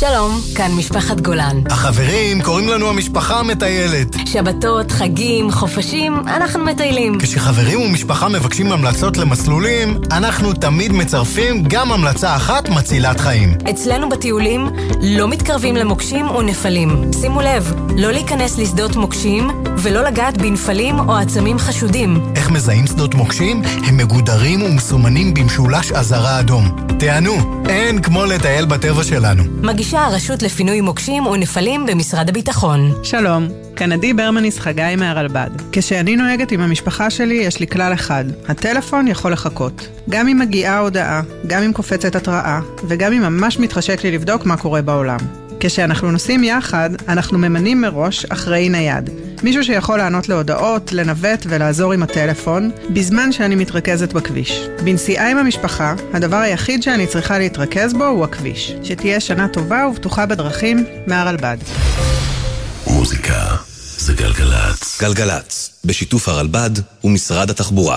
שלום, כאן משפחת גולן. החברים קוראים לנו המשפחה המטיילת. שבתות, חגים, חופשים, אנחנו מטיילים. כשחברים ומשפחה מבקשים המלצות למסלולים, אנחנו תמיד מצרפים גם המלצה אחת מצילת חיים. אצלנו בטיולים לא מתקרבים למוקשים ונפלים. שימו לב, לא להיכנס לשדות מוקשים ולא לגעת בנפלים או עצמים חשודים. איך מזהים שדות מוקשים? הם מגודרים ומסומנים במשולש אזהרה אדום. תענו, אין כמו לטייל בטבע שלנו. מגישה הרשות לפינוי מוקשים ונפלים במשרד הביטחון. שלום, כאן עדי ברמניס חגי מהרלב"ד. כשאני נוהגת עם המשפחה שלי יש לי כלל אחד, הטלפון יכול לחכות. גם אם מגיעה הודעה, גם אם קופצת התראה, וגם אם ממש מתחשק לי לבדוק מה קורה בעולם. כשאנחנו נוסעים יחד, אנחנו ממנים מראש אחראי נייד. מישהו שיכול לענות להודעות, לנווט ולעזור עם הטלפון, בזמן שאני מתרכזת בכביש. בנסיעה עם המשפחה, הדבר היחיד שאני צריכה להתרכז בו הוא הכביש. שתהיה שנה טובה ובטוחה בדרכים מהרלב"ד. מוזיקה זה גלגלץ. גלגלץ, בשיתוף הרלב"ד ומשרד התחבורה.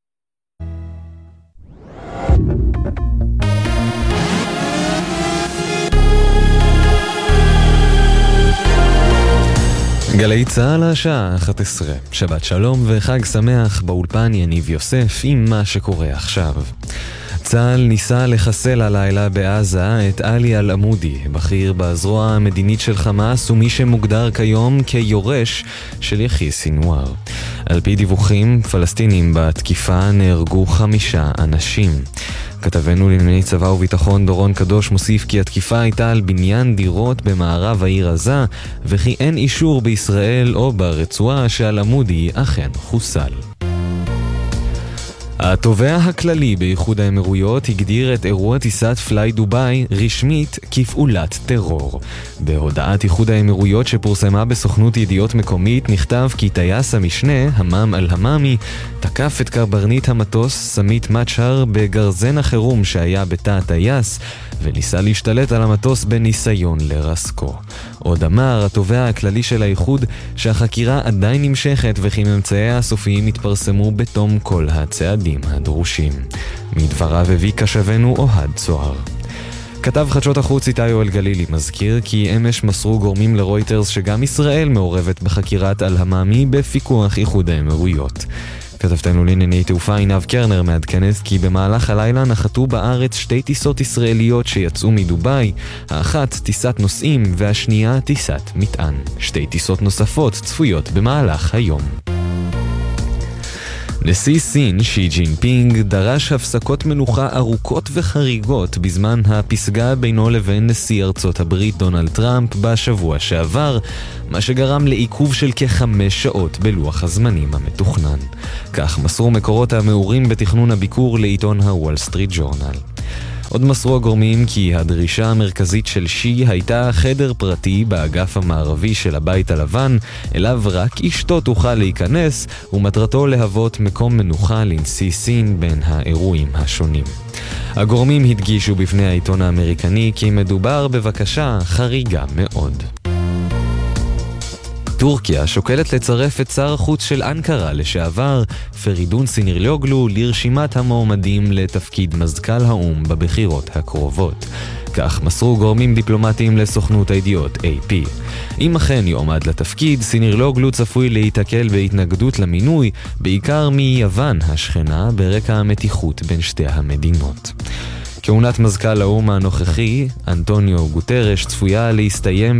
גלי צהל השעה 11, שבת שלום וחג שמח, באולפן יניב יוסף עם מה שקורה עכשיו. צהל ניסה לחסל הלילה בעזה את עלי אל-עמודי, בכיר בזרוע המדינית של חמאס ומי שמוגדר כיום כיורש של יחיא סינואר. על פי דיווחים פלסטינים בתקיפה נהרגו 5 אנשים. כתבנו לענייני צבא וביטחון דורון קדוש מוסיף כי התקיפה הייתה על בניין דירות במערב העיר עזה, וכי אין אישור בישראל או ברצועה שאל-עמודי אכן חוסל. התובע הכללי באיחוד האמירויות הגדיר את אירוע טיסת פליי דוביי רשמית כפעולת טרור. בהודעת איחוד האמירויות שפורסמה בסוכנות ידיעות מקומית נכתב כי טייס המשנה, המם אל-הממי, תקף את קברניט המטוס סמית מצ'הר בגרזן החירום שהיה בתא הטייס וניסה להשתלט על המטוס בניסיון לרסקו. עוד אמר התובע הכללי של האיחוד שהחקירה עדיין נמשכת וכי ממצאיה הסופיים יתפרסמו בתום כל הצעדים הדרושים. מדבריו הביא קשבנו אוהד צוהר. כתב חדשות החוץ איתי יואל גלילי מזכיר כי אמש מסרו גורמים לרויטרס שגם ישראל מעורבת בחקירת אל-הממי בפיקוח איחוד האמירויות. כתבתנו לענייני תעופה עינב קרנר מעדכנת כי במהלך הלילה נחתו בארץ 2 טיסות ישראליות שיצאו מדוביי, האחת טיסת נוסעים והשנייה טיסת מטען. 2 טיסות נוספות צפויות במהלך היום. נשיא סין, שי ג'ינפינג, דרש הפסקות מנוחה ארוכות וחריגות בזמן הפסגה בינו לבין נשיא ארצות הברית דונלד טראמפ בשבוע שעבר, מה שגרם לעיכוב של כ5 שעות בלוח הזמנים המתוכנן. כך מסרו מקורות המעורים בתכנון הביקור לעיתון הוול סטריט ג'ורנל. עוד מסרו הגורמים כי הדרישה המרכזית של שי הייתה חדר פרטי באגף המערבי של הבית הלבן, אליו רק אשתו תוכל להיכנס, ומטרתו להוות מקום מנוחה לנשיא סין בין האירועים השונים. הגורמים הדגישו בפני העיתון האמריקני כי מדובר בבקשה חריגה מאוד. טורקיה שוקלת לצרף את שר החוץ של אנקרה לשעבר, פרידון סינרליוגלו, לרשימת המועמדים לתפקיד מזכ"ל האו"ם בבחירות הקרובות. כך מסרו גורמים דיפלומטיים לסוכנות הידיעות AP. אם אכן יועמד לתפקיד, סינרליוגלו צפוי להתקל בהתנגדות למינוי, בעיקר מיוון השכנה, ברקע המתיחות בין שתי המדינות. כהונת מזכ"ל האו"ם הנוכחי, אנטוניו גוטרש, צפויה להסתיים